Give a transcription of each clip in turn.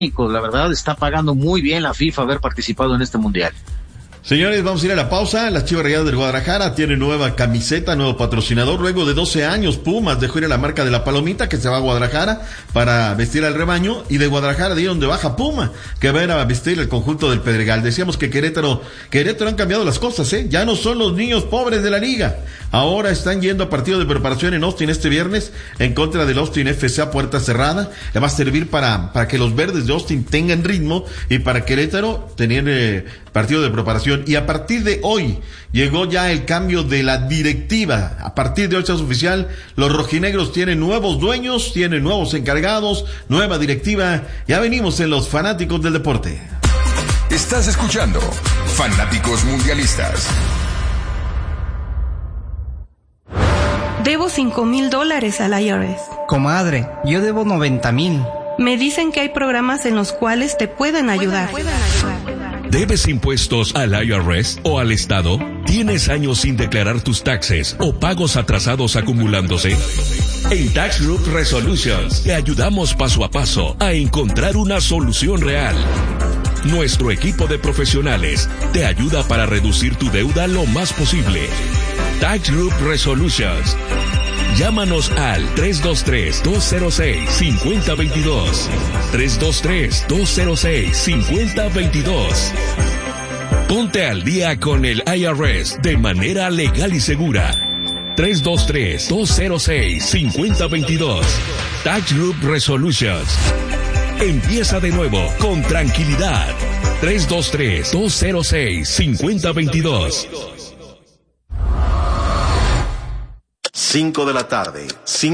La verdad está pagando muy bien la FIFA haber participado en este mundial. Señores, vamos a ir a la pausa. Las Chivas Rayadas del Guadalajara tienen nueva camiseta, nuevo patrocinador. Luego de 12 años, Pumas dejó ir a la marca de la Palomita, que se va a Guadalajara para vestir al rebaño. Y de Guadalajara dieron de baja Puma, que va a ir a vestir el conjunto del Pedregal. Decíamos que Querétaro han cambiado las cosas, ya no son los niños pobres de la liga. Ahora están yendo a partido de preparación en Austin este viernes, en contra del Austin FC a puerta cerrada. Le va a servir para que los verdes de Austin tengan ritmo y para Querétaro tener partido de preparación. Y a partir de hoy llegó ya el cambio de la directiva. A partir de hoy es oficial, los rojinegros tienen nuevos dueños, tienen nuevos encargados, nueva directiva. Ya venimos en los fanáticos del deporte. Estás escuchando Fanáticos Mundialistas. Debo $5,000 al IRS. Comadre, yo debo 90,000. Me dicen que hay programas en los cuales te pueden ayudar. ¿Debes impuestos al IRS o al Estado? ¿Tienes años sin declarar tus taxes o pagos atrasados acumulándose? En Tax Group Resolutions te ayudamos paso a paso a encontrar una solución real. Nuestro equipo de profesionales te ayuda para reducir tu deuda lo más posible. Tax Group Resolutions. Llámanos al 323-206-5022. 323-206-5022. Ponte al día con el IRS de manera legal y segura. 323-206-5022. Tax Group Resolutions. Empieza de nuevo con tranquilidad. 323-206-5022. 5 de la tarde.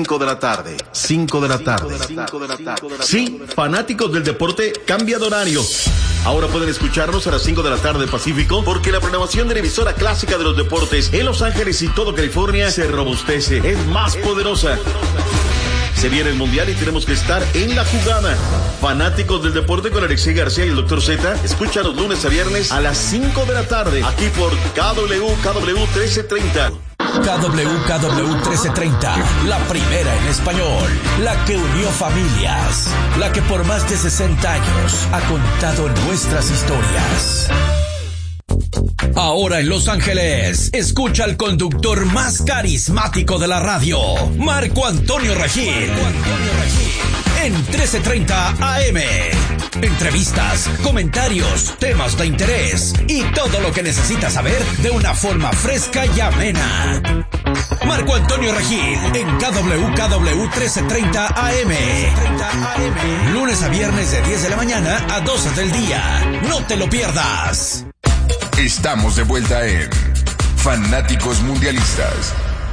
Sí, fanáticos del deporte, cambia de horario. Ahora pueden escucharnos a las 5 de la tarde Pacífico, porque la programación de la emisora clásica de los deportes en Los Ángeles y todo California se robustece, es más poderosa. Se viene el mundial y tenemos que estar en la jugada. Fanáticos del deporte con Alexei García y el Dr. Z. Escúchanos lunes a viernes a las 5 de la tarde, aquí por KW 1330. KW 1330, la primera en español, la que unió familias, la que por más de 60 años ha contado nuestras historias. Ahora en Los Ángeles, escucha al conductor más carismático de la radio, Marco Antonio Regil. En 1330 AM. Entrevistas, comentarios, temas de interés y todo lo que necesitas saber de una forma fresca y amena. Marco Antonio Regil en KW 1330 AM. Lunes a viernes de 10 de la mañana a 12 del día. No te lo pierdas. Estamos de vuelta en Fanáticos Mundialistas.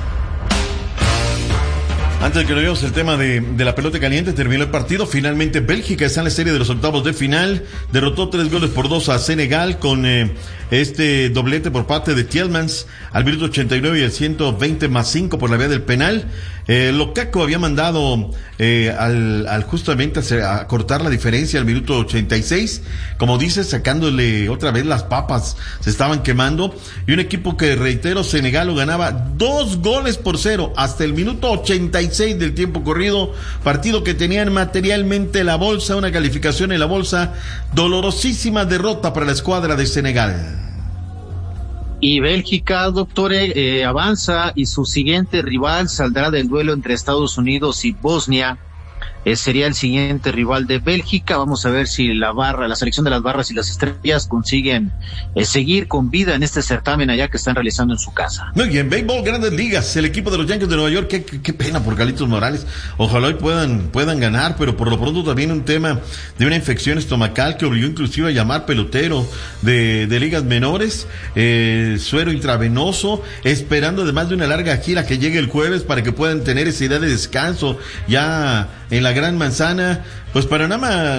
Antes de que nos veamos el tema de la pelota caliente, terminó el partido. Finalmente Bélgica está en la serie de los octavos de final. Derrotó 3-2 a Senegal con este doblete por parte de Tielemans al minuto 89 y el 120+5 por la vía del penal. Lukaku había mandado al justamente a cortar la diferencia al minuto 86, como dice, sacándole otra vez las papas, se estaban quemando, y un equipo que, reitero, Senegal lo ganaba 2-0 hasta el minuto 86 del tiempo corrido, partido que tenían materialmente la bolsa, una calificación en la bolsa, dolorosísima derrota para la escuadra de Senegal. Y Bélgica, doctor, avanza y su siguiente rival saldrá del duelo entre Estados Unidos y Bosnia. Sería el siguiente rival de Bélgica. Vamos a ver si la selección de las barras y las estrellas consiguen seguir con vida en este certamen allá que están realizando en su casa. Muy bien, béisbol, Grandes Ligas, el equipo de los Yankees de Nueva York, qué pena por Carlitos Morales. Ojalá hoy puedan ganar, pero por lo pronto también un tema de una infección estomacal que obligó inclusive a llamar pelotero de ligas menores, suero intravenoso, esperando además de una larga gira que llegue el jueves para que puedan tener esa idea de descanso ya en la Gran Manzana. Pues para nada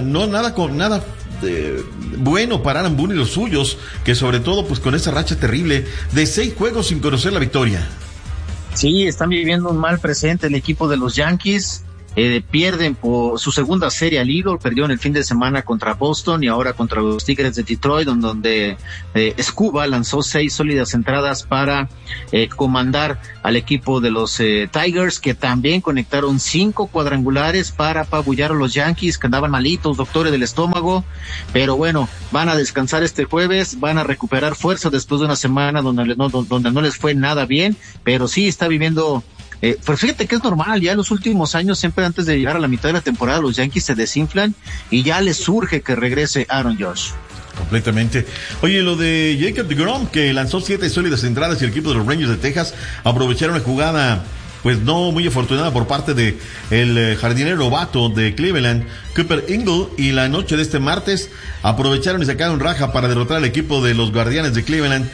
bueno para Aaron Boone y los suyos, que sobre todo pues con esa racha terrible de 6 juegos sin conocer la victoria. Sí, están viviendo un mal presente el equipo de los Yankees. pierden por su segunda serie al hilo, perdieron el fin de semana contra Boston y ahora contra los Tigres de Detroit, donde Scuba lanzó 6 sólidas entradas para comandar al equipo de los Tigers, que también conectaron 5 cuadrangulares para apabullar a los Yankees, que andaban malitos, doctores del estómago, pero bueno, van a descansar este jueves, van a recuperar fuerza después de una semana donde no les fue nada bien, pero sí está viviendo. Pues fíjate que es normal, ya en los últimos años, siempre antes de llegar a la mitad de la temporada, los Yankees se desinflan y ya les surge que regrese Aaron Judge. Completamente. Oye, lo de Jacob deGrom, que lanzó 7 sólidas entradas y el equipo de los Rangers de Texas aprovecharon la jugada, pues no muy afortunada por parte de el jardinero novato de Cleveland, Cooper Ingle, y la noche de este martes aprovecharon y sacaron raja para derrotar al equipo de los Guardianes de Cleveland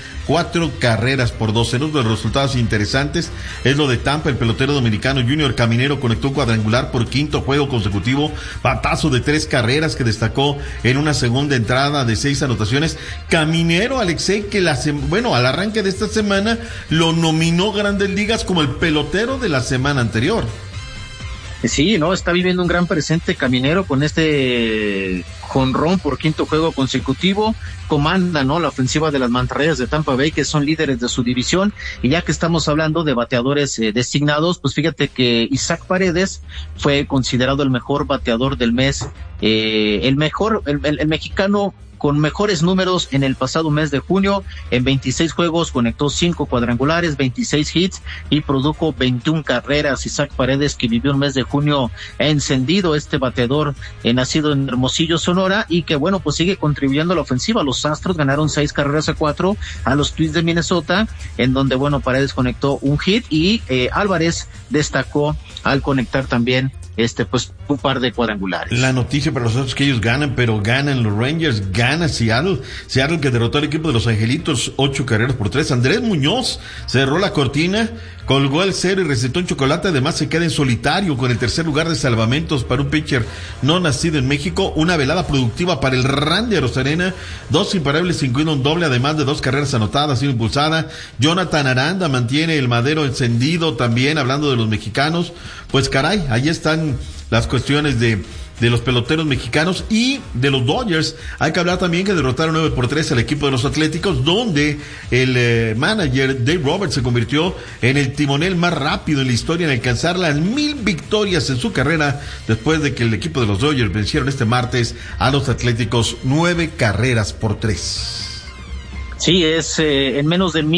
4-2. En uno de los resultados interesantes es lo de Tampa. El pelotero dominicano Junior Caminero conectó un cuadrangular por 5º juego consecutivo, batazo de 3 carreras que destacó en una segunda entrada de 6 anotaciones. Caminero, Alexei, que al arranque de esta semana lo nominó Grandes Ligas como el pelotero de la semana anterior. Sí, no, está viviendo un gran presente Caminero con este jonrón por 5º juego consecutivo. Comanda, ¿no?, la ofensiva de las Mantarrayas de Tampa Bay, que son líderes de su división. Y ya que estamos hablando de bateadores designados, pues fíjate que Isaac Paredes fue considerado el mejor bateador del mes, el mexicano con mejores números en el pasado mes de junio. En 26 juegos conectó 5 cuadrangulares, 26 hits y produjo 21 carreras. Isaac Paredes, que vivió un mes de junio encendido, este bateador nacido en Hermosillo, Sonora, y que bueno, pues sigue contribuyendo a la ofensiva. Los Astros ganaron 6-4 a los Twins de Minnesota, en donde bueno, Paredes conectó un hit y Álvarez destacó al conectar también pues un par de cuadrangulares. La noticia para nosotros es que ellos ganan, pero ganan los Rangers, gana Seattle, que derrotó al equipo de los Angelitos 8-3. Andrés Muñoz cerró la cortina, colgó el 0 y recetó un chocolate. Además se queda en solitario con el tercer lugar de salvamentos para un pitcher no nacido en México. Una velada productiva para el Randy Arozarena, 2 imparables, incluido un doble, además de 2 carreras anotadas y una impulsada. Jonathan Aranda mantiene el madero encendido también, hablando de los mexicanos. Pues caray, ahí están las cuestiones de los peloteros mexicanos y de los Dodgers. Hay que hablar también que derrotaron 9-3 al equipo de los Atléticos, donde el manager Dave Roberts se convirtió en el timonel más rápido en la historia en alcanzar las 1000 victorias en su carrera, después de que el equipo de los Dodgers vencieron este martes a los Atléticos 9-3. Sí, es en menos de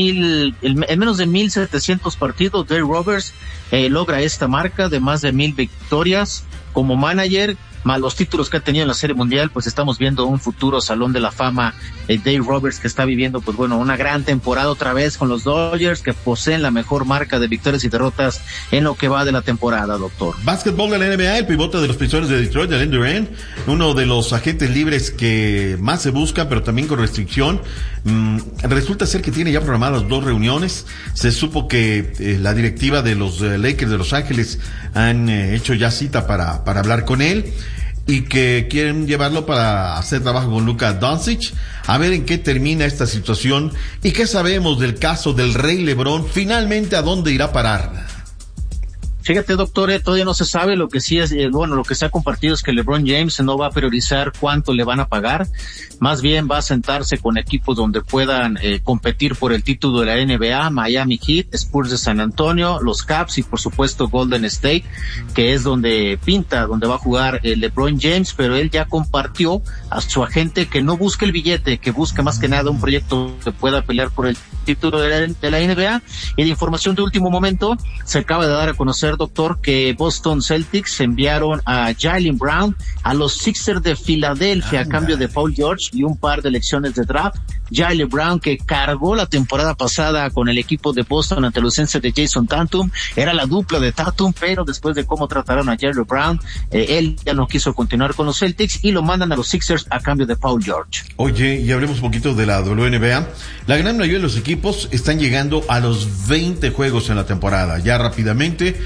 1700 partidos, Dave Roberts logra esta marca de más de 1000 victorias como manager, más los títulos que ha tenido en la Serie Mundial. Pues estamos viendo un futuro Salón de la Fama, Dave Roberts, que está viviendo pues bueno, una gran temporada otra vez con los Dodgers, que poseen la mejor marca de victorias y derrotas en lo que va de la temporada, doctor. Básquetbol de la NBA, el pivote de los Pistons de Detroit, Jalen Duren, uno de los agentes libres que más se busca, pero también con restricción. Resulta ser que tiene ya programadas 2 reuniones. Se supo que la directiva de los Lakers de Los Ángeles han hecho ya cita para hablar con él, y que quieren llevarlo para hacer trabajo con Luka Doncic, a ver en qué termina esta situación y qué sabemos del caso del Rey LeBron, finalmente a dónde irá a parar. Fíjate, doctor, todavía no se sabe. Lo que sí es, lo que se ha compartido es que LeBron James no va a priorizar cuánto le van a pagar, más bien va a sentarse con equipos donde puedan competir por el título de la NBA, Miami Heat, Spurs de San Antonio, los Caps y por supuesto Golden State, que es donde va a jugar LeBron James, pero él ya compartió a su agente que no busque el billete, que busque más que nada un proyecto que pueda pelear por el título de la NBA. Y de información de último momento, se acaba de dar a conocer, doctor, que Boston Celtics enviaron a Jaylen Brown a los Sixers de Filadelfia a cambio de Paul George y un par de elecciones de draft. Jaylen Brown, que cargó la temporada pasada con el equipo de Boston ante la ausencia de Jason Tatum, era la dupla de Tatum, pero después de cómo trataron a Jaylen Brown, él ya no quiso continuar con los Celtics y lo mandan a los Sixers a cambio de Paul George. Oye, y hablemos un poquito de la WNBA. La gran mayoría de los equipos están llegando a los 20 juegos en la temporada, ya rápidamente.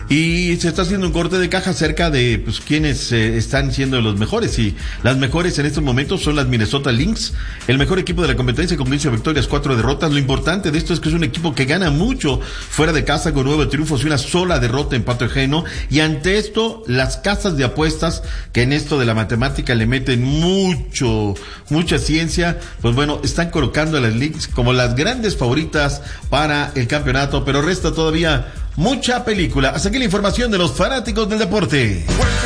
Y se está haciendo un corte de caja acerca de pues quienes están siendo los mejores, y las mejores en estos momentos son las Minnesota Lynx, el mejor equipo de la competencia con 15 victorias, 4 derrotas. Lo importante de esto es que es un equipo que gana mucho fuera de casa, con 9 triunfos y una sola derrota, empate ajeno. Y ante esto, las casas de apuestas, que en esto de la matemática le meten mucha ciencia, pues bueno, están colocando a las Lynx como las grandes favoritas para el campeonato, pero resta todavía mucha película. Hasta aquí la información de los fanáticos del deporte.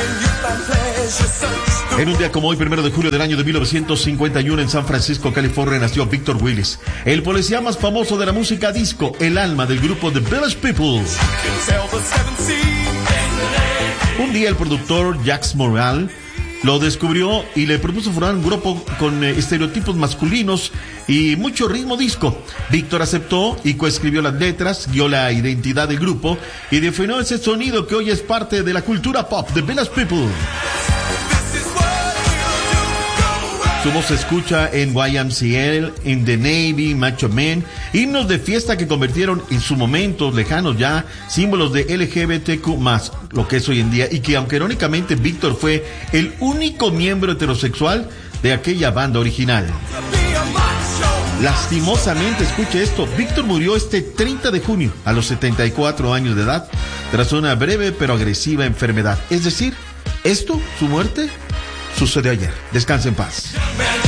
En un día como hoy, 1 de julio del año de 1951, en San Francisco, California, nació Victor Willis, el policía más famoso de la música disco, el alma del grupo The Village People. Un día el productor Jacques Moral lo descubrió y le propuso formar un grupo con estereotipos masculinos y mucho ritmo disco. Víctor aceptó y coescribió las letras, guió la identidad del grupo y definió ese sonido que hoy es parte de la cultura pop de Village People. Su voz se escucha en YMCA, en The Navy, Macho Man, himnos de fiesta que convirtieron en su momento lejanos ya símbolos de LGBTQ+, lo que es hoy en día, y que aunque irónicamente Víctor fue el único miembro heterosexual de aquella banda original. Lastimosamente, escuche esto, Víctor murió este 30 de junio a los 74 años de edad tras una breve pero agresiva enfermedad. Es decir, su muerte sucedió ayer. Descanse en paz.